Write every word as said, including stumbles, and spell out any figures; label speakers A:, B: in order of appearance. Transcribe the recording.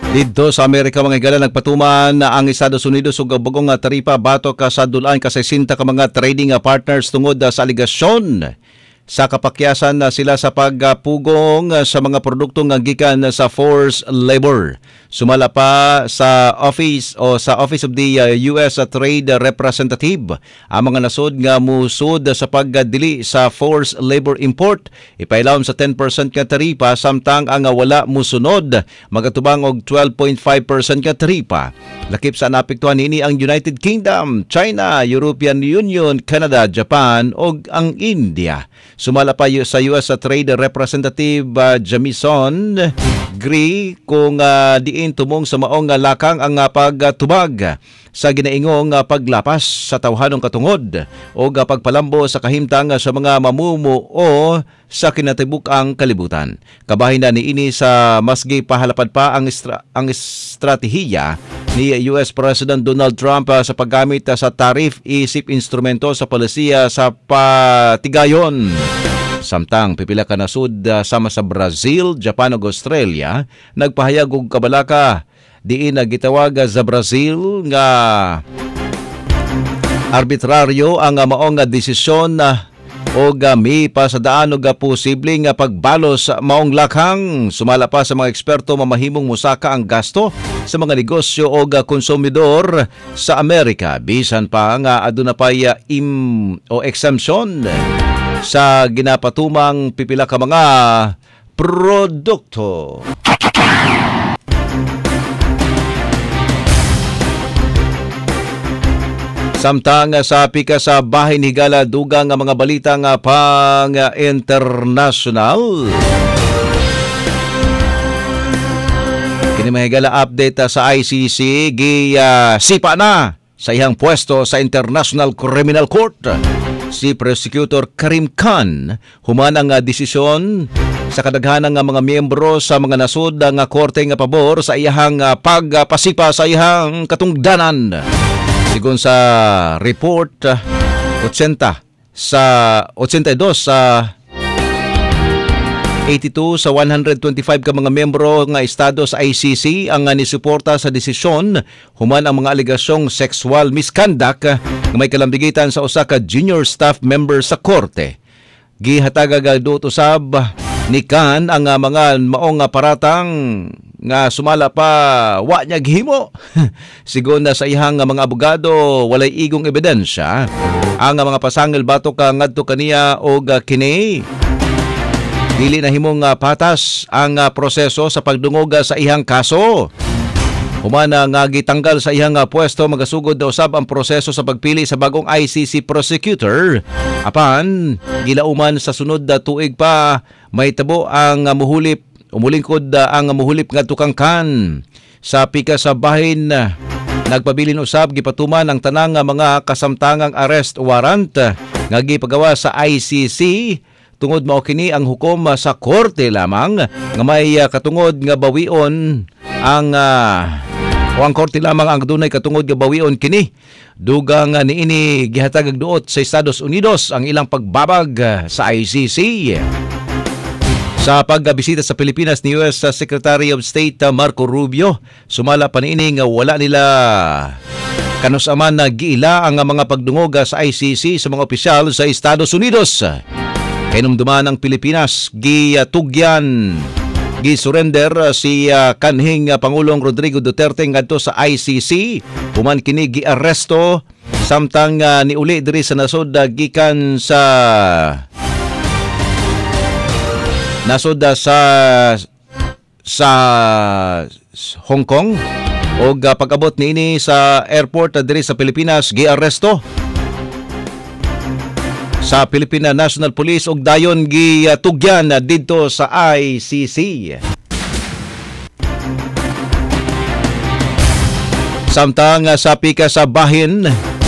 A: Dito sa Amerika mga higala nagpatuman na ang Estados Unidos ug bagong taripa batok ka sa dulaan ka sesenta ka mga trading partners tungod sa aligasyon sa kapakyasan na sila sa pagpugong sa mga produkto nga gikan sa forced labor. Sumala pa sa office o sa Office of the U S Trade Representative ang mga nasod nga musud sa pagdili sa forced labor import. Ipailawom sa ten percent nga taripa samtang ang wala musunod magatubang og twelve point five percent nga taripa. Lakip sa naapektuhan nini ang United Kingdom, China, European Union, Canada, Japan ug ang India. Sumala pa sa U S Trade Representative uh, Jamison Gri kung uh, diin tumong sa maong uh, lakang ang uh, pagtubag sa ginaingong uh, paglapas sa tawhanong katungod o uh, pagpalambo sa kahimtang uh, sa mga mamumuo sa kinatibuk-ang kalibutan. Kabahin na niini sa masgi pahalapad pa ang estra- ang estratehiya ni U S President Donald Trump uh, sa paggamit uh, sa tariff isip instrumento sa palisiya sa patigayon. Samtang pipila ka nasud uh, sama sa Brazil, Japan ug Australia nagpahayag og kabalaka diin na gitawag sa Brazil nga arbitraryo ang uh, maong uh, desisyon uh, o gami pa sa daan o posibleng pagbalos maong lakhang. Sumala pa sa mga eksperto mamahimong musaka ang gasto sa mga negosyo o konsumidor sa Amerika bisan pa nga aduna pa im o exemption sa ginapatumang pipila ka mga produkto. Samtang sa pika sa bahin higala dugang nga mga balita nga pang international. Kini mahigala update sa I C C gi uh, sipa na sa iyang pwesto sa International Criminal Court. Si Prosecutor Karim Khan human ang uh, desisyon sa kadaghanang nga mga miyembro sa mga nasud nga korte nga pabor sa iyang uh, pagpasipa sa iyang katungdanan. Sigon sa report, eighty sa eighty-two sa eighty-two sa one hundred twenty-five ka mga miyembro nga estado sa I C C ang nisuporta sa desisyon human ang mga aligasyong sexual misconduct nga may kalambigitan sa usa ka junior staff member sa korte. Gihatag duot usab ni Khan ang mga maong paratang nga sumala pa wa niya gihimo. Sigon na sa ihang mga abogado walay igong ebidensya ang mga pasangil batok ka ngadto kaniya og kini dili na himong patas ang proseso sa pagdungog sa ihang kaso. Humana nga gitanggal sa ihang pwesto magasugod na usab ang proseso sa pagpili sa bagong I C C prosecutor. Apan gilauman sa sunod na tuig pa may tabo ang muhulip umulingkod ang muhulip ngadto kang Khan. Sa pika sa bahin nagpabilin usab gipatuman ang tanang mga kasamtangang arrest warrant nga gipagawa sa I C C tungod mao kini ang hukom sa korte lamang nga may katungod nga bawion ang uh, o ang korte lamang ang dunay katungod nga bawion kini. Dugang uh, niini gihatag duot sa Estados Unidos ang ilang pagbabag sa I C C. Sa pagbisita sa Pilipinas ni U S Secretary of State Marco Rubio, sumala pa niini nga wala nila kanusaman na giila ang mga pagdungog sa I C C sa mga opisyal sa Estados Unidos. Kainumduman ng Pilipinas, gitugyan, gi-surrender si uh, kanhing uh, Pangulong Rodrigo Duterte ngadto sa I C C. Human kini gi-aresto samtang uh, niuli diri sa nasod uh, gikan sa nasod uh, sa sa Hong Kong o uh, pag-abot niini sa airport uh, diri sa Pilipinas gi-aresto sa Philippine National Police ug dayon gitugyan didto sa I C C. Samtang sa pika sa bahin